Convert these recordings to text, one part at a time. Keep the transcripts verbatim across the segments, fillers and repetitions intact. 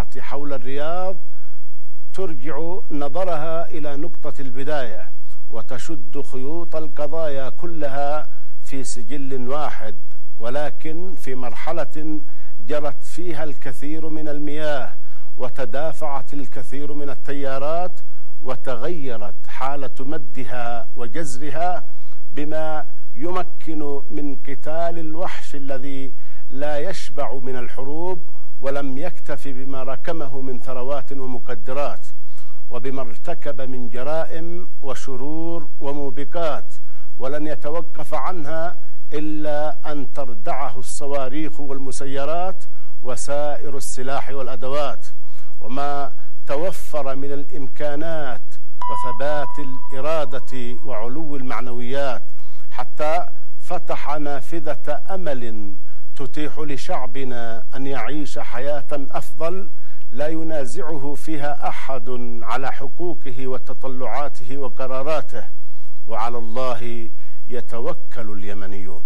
حول الرياض ترجع نظرها إلى نقطة البداية وتشد خيوط القضايا كلها في سجل واحد، ولكن في مرحلة جرت فيها الكثير من المياه وتدافعت الكثير من التيارات وتغيرت حالة مدها وجزرها بما يمكن من قتال الوحش الذي لا يشبع من الحروب ولم يكتف بما ركمه من ثروات ومقدرات، وبما ارتكب من جرائم وشرور وموبقات ولن يتوقف عنها إلا أن تردعه الصواريخ والمسيرات وسائر السلاح والأدوات، وما توفر من الإمكانات وثبات الإرادة وعلو المعنويات حتى فتح نافذة أمل تتيح لشعبنا أن يعيش حياة أفضل لا ينازعه فيها أحد على حقوقه وتطلعاته وقراراته، وعلى الله يتوكل اليمنيون.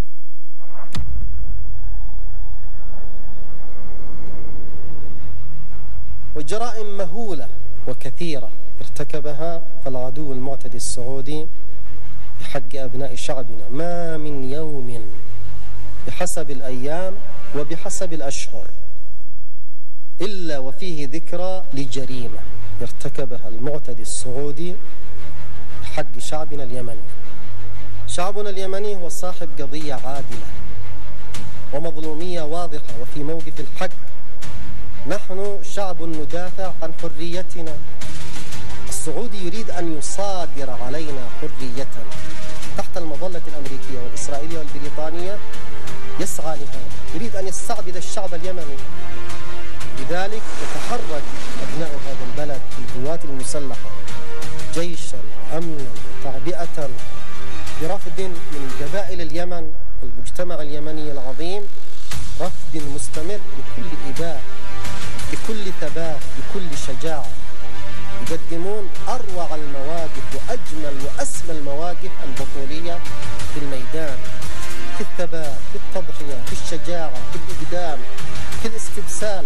وجرائم مهولة وكثيرة ارتكبها العدو المعتدي السعودي بحق أبناء شعبنا، ما من يوم بحسب الأيام وبحسب الأشهر إلا وفيه ذكرى لجريمة ارتكبها المعتدي السعودي بحق شعبنا اليمني. شعبنا اليمني هو صاحب قضية عادلة ومظلومية واضحة وفي موقف الحق. نحن شعب ندافع عن حريتنا. السعودي يريد أن يصادر علينا حريتنا تحت المظلة الأمريكية والإسرائيلية والبريطانية، يسعى لهذا، يريد أن يستعبد الشعب اليمني. لذلك يتحرك أبناء هذا البلد في القوات المسلحة جيشا وأمنا وتعبئة برفد من قبائل اليمن والمجتمع اليمني العظيم، رفد مستمر بكل إباء بكل ثبات بكل شجاعة، يقدمون أروع المواقف وأجمل وأسمى المواقف البطولية في الميدان، في الثبات، في التضحية، في الشجاعة، في الإقدام، في الاستبسال.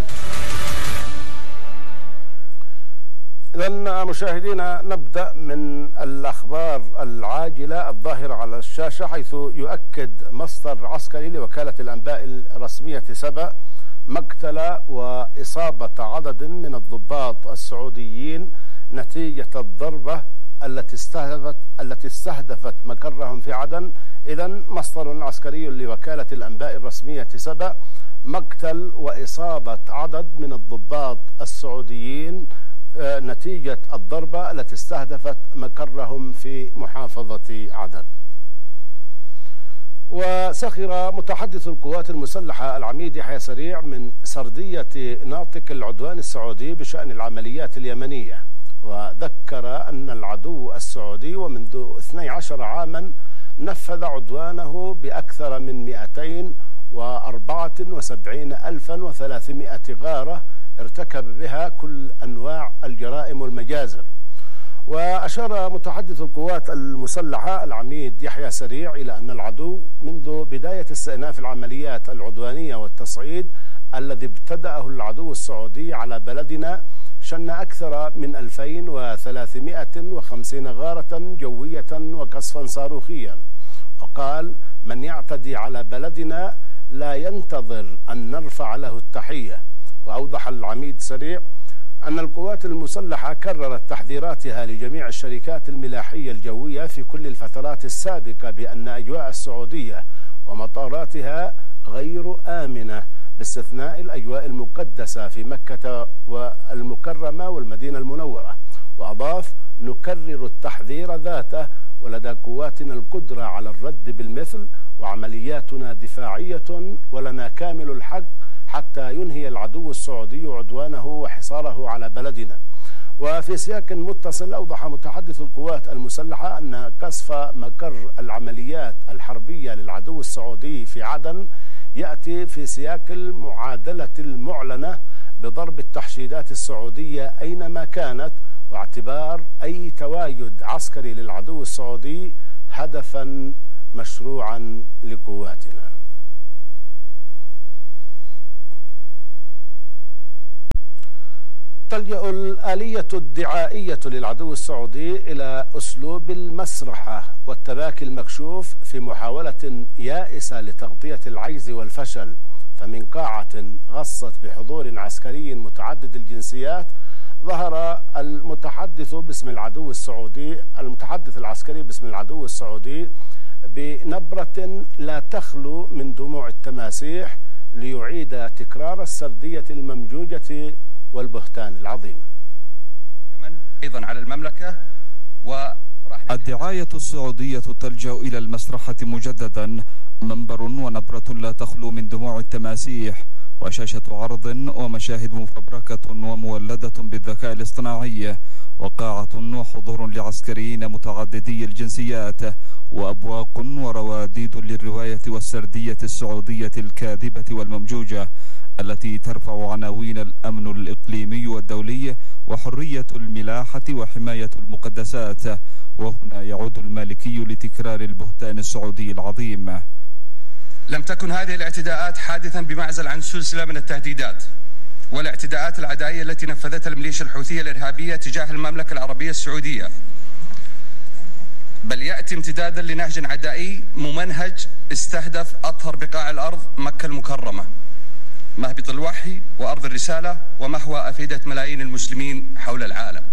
إذن مشاهدينا نبدأ من الأخبار العاجلة الظاهرة على الشاشة، حيث يؤكد مصدر عسكري لوكالة الأنباء الرسمية سبأ مقتل وإصابة عدد من الضباط السعوديين نتيجة الضربة التي استهدفت التي استهدفت مقرهم في عدن. إذن مصدر عسكري لوكالة الأنباء الرسمية سبأ مقتل وإصابة عدد من الضباط السعوديين نتيجة الضربة التي استهدفت مقرهم في محافظة عدن. وسخر متحدث القوات المسلحة العميد يحيى سريع من سردية ناطق العدوان السعودي بشأن العمليات اليمنية، وذكر أن العدو السعودي ومنذ اثني عشر عاما نفذ عدوانه بأكثر من مئتين وأربعة وسبعين ألفا وثلاثمائة غارة ارتكب بها كل أنواع الجرائم والمجازر. وأشار متحدث القوات المسلحة العميد يحيى سريع إلى أن العدو منذ بداية استئناف العمليات العدوانية والتصعيد الذي ابتدأه العدو السعودي على بلدنا شن أكثر من ألفين وثلاثمائة وخمسين غارة جوية وقصفا صاروخيا. وقال: من يعتدي على بلدنا لا ينتظر أن نرفع له التحية. وأوضح العميد سريع أن القوات المسلحة كررت تحذيراتها لجميع الشركات الملاحية الجوية في كل الفترات السابقة بأن أجواء السعودية ومطاراتها غير آمنة باستثناء الأجواء المقدسة في مكة والمكرمة والمدينة المنورة. وأضاف: نكرر التحذير ذاته ولدى قواتنا القدرة على الرد بالمثل، وعملياتنا دفاعية ولنا كامل الحق حتى ينهي العدو السعودي عدوانه وحصاره على بلدنا. وفي سياق متصل أوضح متحدث القوات المسلحة أن قصف مقر العمليات الحربية للعدو السعودي في عدن يأتي في سياق المعادلة المعلنة بضرب التحشيدات السعودية أينما كانت، واعتبار أي تواجد عسكري للعدو السعودي هدفا مشروعا لقواتنا. تلجأ الآلية الدعائية للعدو السعودي إلى أسلوب المسرحة والتباكي المكشوف في محاولة يائسة لتغطية العجز والفشل، فمن قاعة غصت بحضور عسكري متعدد الجنسيات ظهر المتحدث باسم العدو السعودي المتحدث العسكري باسم العدو السعودي بنبرة لا تخلو من دموع التماسيح ليعيد تكرار السردية الممجوجة والبهتان العظيم. أيضا على المملكة الدعاية السعودية تلجأ إلى المسرحة مجددا، منبر ونبرة لا تخلو من دموع التماسيح، وشاشة عرض ومشاهد مفبركة ومولدة بالذكاء الاصطناعي، وقاعة وحضور لعسكريين متعددي الجنسيات، وأبواق ورواديد للرواية والسردية السعودية الكاذبة والممجوجة التي ترفع عناوين الأمن الإقليمي والدولي وحرية الملاحة وحماية المقدسات. وهنا يعود المالكي لتكرار البهتان السعودي العظيم. لم تكن هذه الاعتداءات حادثا بمعزل عن سلسلة من التهديدات والاعتداءات العدائية التي نفذتها الميليشيا الحوثية الإرهابية تجاه المملكة العربية السعودية، بل يأتي امتدادا لنهج عدائي ممنهج استهدف أطهر بقاع الأرض، مكة المكرمة، مهبط الوحي وأرض الرسالة ومهوى أفئدة ملايين المسلمين حول العالم،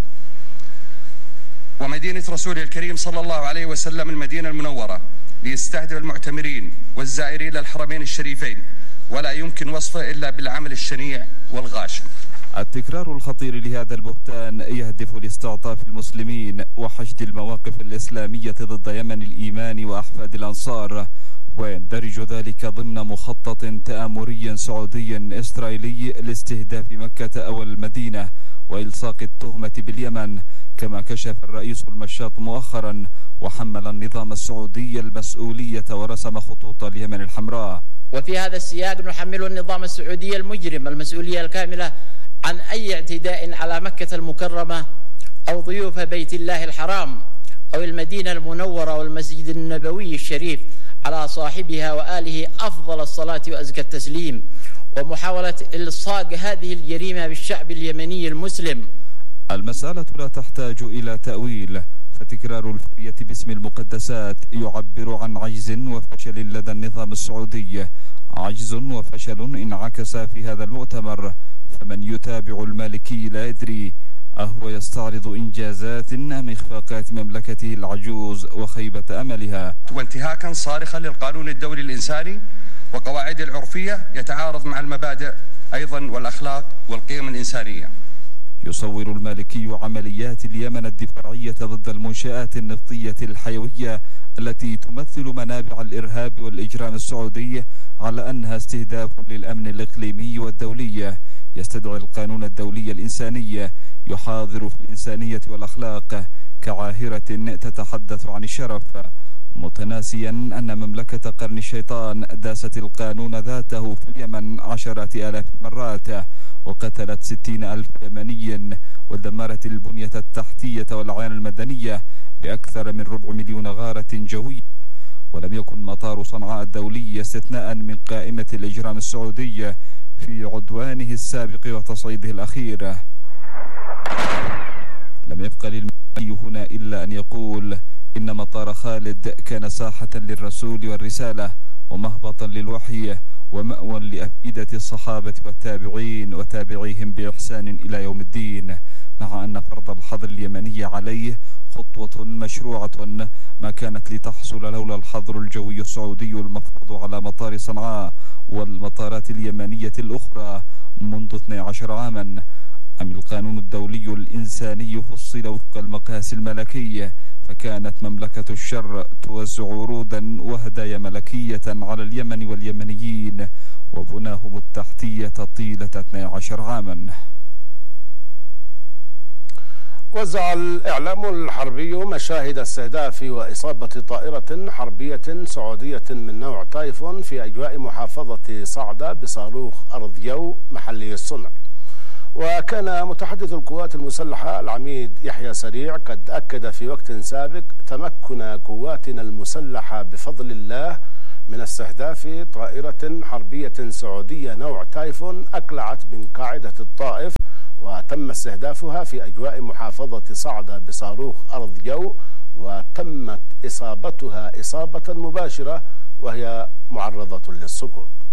ومدينة رسوله الكريم صلى الله عليه وسلم المدينة المنورة، ليستهدف المعتمرين والزائرين للحرمين الشريفين، ولا يمكن وصفه إلا بالعمل الشنيع والغاشم. التكرار الخطير لهذا البهتان يهدف لاستعطاف المسلمين وحشد المواقف الإسلامية ضد يمن الإيمان وأحفاد الأنصار، ويندرج ذلك ضمن مخطط تآمري سعودي إسرائيلي لاستهداف مكة أو المدينة وإلصاق التهمة باليمن، كما كشف الرئيس المشاط مؤخرا، وحمل النظام السعودي المسؤولية ورسم خطوط اليمن الحمراء. وفي هذا السياق نحمل النظام السعودي المجرم المسؤولية الكاملة عن أي اعتداء على مكة المكرمة أو ضيوف بيت الله الحرام أو المدينة المنورة والمسجد النبوي الشريف على صاحبها وآله أفضل الصلاة وأزكى التسليم، ومحاولة إلصاق هذه الجريمة بالشعب اليمني المسلم. المسألة لا تحتاج إلى تأويل، فتكرار الفرية باسم المقدسات يعبر عن عجز وفشل لدى النظام السعودي، عجز وفشل انعكس في هذا المؤتمر، فمن يتابع المالكي لا يدري أهو يستعرض إنجازات أم إخفاقات مملكته العجوز وخيبة أملها، وانتهاكا صارخا للقانون الدولي الإنساني وقواعد العرفية يتعارض مع المبادئ أيضا والأخلاق والقيم الإنسانية. يصور المالكي عمليات اليمن الدفاعية ضد المنشآت النفطية الحيوية التي تمثل منابع الإرهاب والإجرام السعودي على أنها استهداف للأمن الإقليمي والدولي، يستدعي القانون الدولي الإنساني، يحاضر في الإنسانية والأخلاق كعاهرة تتحدث عن الشرف، متناسيا أن مملكة قرن الشيطان داست القانون ذاته في اليمن عشرات آلاف المرات، وقتلت ستين ألف يمني، ودمرت البنية التحتية والعيان المدنية بأكثر من ربع مليون غارة جوية، ولم يكن مطار صنعاء الدولي استثناء من قائمة الإجرام السعودي في عدوانه السابق وتصعيده الأخير. لم يبق للمالكي هنا إلا أن يقول إن مطار خالد كان ساحة للرسول والرسالة ومهبطا للوحي ومأوى لأفئدة الصحابة والتابعين وتابعيهم بإحسان إلى يوم الدين، مع أن فرض الحظر اليمني عليه خطوة مشروعة ما كانت لتحصل لولا الحظر الجوي السعودي المفروض على مطار صنعاء والمطارات اليمنية الأخرى منذ اثني عشر عاما. أم القانون الدولي الإنساني فصل وفق المقاس الملكي، فكانت مملكة الشر توزع ورودا وهدايا ملكية على اليمن واليمنيين وبناهم التحتية طيلة اثني عشر عاما. وزع الإعلام الحربي مشاهد استهداف وإصابة طائرة حربية سعودية من نوع تايفون في أجواء محافظة صعدة بصاروخ أرضيو محلي الصنع. وكان متحدث القوات المسلحة العميد يحيى سريع قد أكد في وقت سابق تمكن قواتنا المسلحة بفضل الله من استهداف طائرة حربية سعودية نوع تايفون أقلعت من قاعدة الطائف وتم وتم استهدافها في أجواء محافظة صعدة بصاروخ أرض جو، وتمت إصابتها إصابة مباشرة وهي معرضة للسقوط.